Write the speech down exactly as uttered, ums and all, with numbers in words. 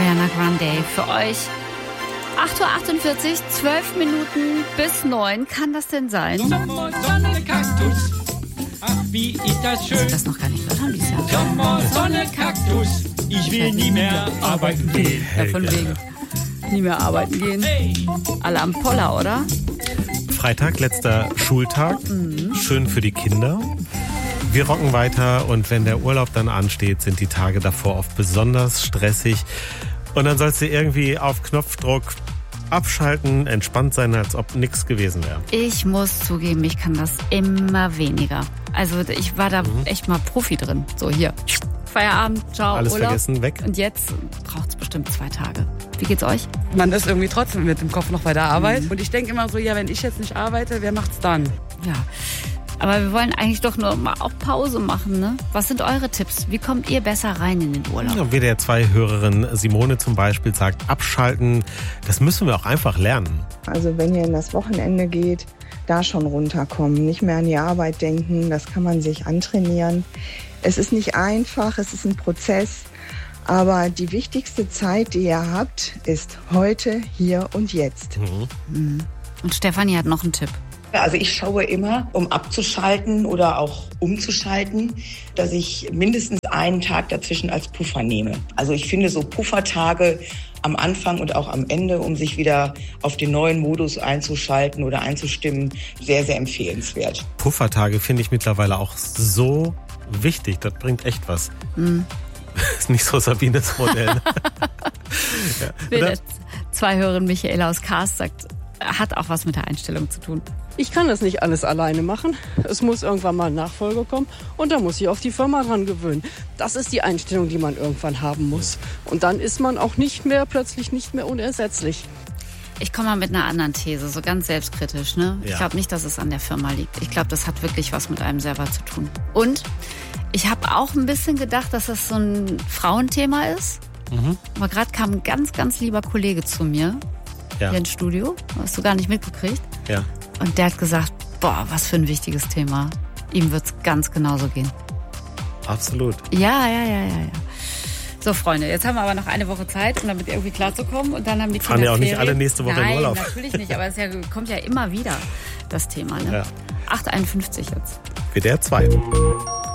Ariana Grande für euch. acht Uhr achtundvierzig, zwölf Minuten bis neun. Kann das denn sein? Sommer, Sonne, Kaktus. Ach, wie ist das schön. Das noch gar nicht gehört haben, dieses Jahr. Sommer, Sonne, Kaktus. Ich will nie mehr arbeiten gehen. Ja, von wegen. Nie mehr arbeiten gehen. Alle am Poller, oder? Freitag, letzter Schultag. Mhm. Schön für die Kinder. Wir rocken weiter und wenn der Urlaub dann ansteht, sind die Tage davor oft besonders stressig. Und dann sollst du irgendwie auf Knopfdruck abschalten, entspannt sein, als ob nichts gewesen wäre. Ich muss zugeben, ich kann das immer weniger. Also ich war da mhm. echt mal Profi drin. So hier, Feierabend, ciao, alles Urlaub. vergessen, weg. Und jetzt braucht es bestimmt zwei Tage. Wie geht's euch? Man ist irgendwie trotzdem mit dem Kopf noch bei der Arbeit. Mhm. Und ich denke immer so, ja, wenn ich jetzt nicht arbeite, wer macht's dann? Ja, aber wir wollen eigentlich doch nur mal auch Pause machen, ne? Was sind eure Tipps? Wie kommt ihr besser rein in den Urlaub? Ja, W D R zwei Hörerin Simone zum Beispiel sagt, abschalten, das müssen wir auch einfach lernen. Also wenn ihr in das Wochenende geht, da schon runterkommen, nicht mehr an die Arbeit denken, das kann man sich antrainieren. Es ist nicht einfach, es ist ein Prozess, aber die wichtigste Zeit, die ihr habt, ist heute, hier und jetzt. Mhm. Und Stefanie hat noch einen Tipp. Also ich schaue immer, um abzuschalten oder auch umzuschalten, dass ich mindestens einen Tag dazwischen als Puffer nehme. Also ich finde so Puffertage am Anfang und auch am Ende, um sich wieder auf den neuen Modus einzuschalten oder einzustimmen, sehr, sehr empfehlenswert. Puffertage finde ich mittlerweile auch so wichtig, das bringt echt was. Mhm. Ist nicht so Sabines Modell. Ja. Zwei Hörerin Michaela aus Kars sagt, hat auch was mit der Einstellung zu tun. Ich kann das nicht alles alleine machen. Es muss irgendwann mal ein Nachfolger kommen und da muss ich auf die Firma dran gewöhnen. Das ist die Einstellung, die man irgendwann haben muss. Und dann ist man auch nicht mehr, plötzlich nicht mehr unersetzlich. Ich komme mal mit einer anderen These, so ganz selbstkritisch. Ne? Ja. Ich glaube nicht, dass es an der Firma liegt. Ich glaube, das hat wirklich was mit einem selber zu tun. Und ich habe auch ein bisschen gedacht, dass das so ein Frauenthema ist. Mhm. Aber gerade kam ein ganz, ganz lieber Kollege zu mir Ja. hier ins Studio. Hast du gar nicht mitgekriegt. Ja. Und der hat gesagt, boah, was für ein wichtiges Thema. Ihm wird's ganz genauso gehen. Absolut. Ja, ja, ja, ja, ja. So, Freunde, jetzt haben wir aber noch eine Woche Zeit, um damit irgendwie klarzukommen. Und dann haben die Kinder Fahren ja auch nicht Ferien. alle nächste Woche Nein, in Urlaub. natürlich nicht, aber es ja, kommt ja immer wieder, das Thema. Ne? Ja. acht Uhr einundfünfzig jetzt. W D R zwei.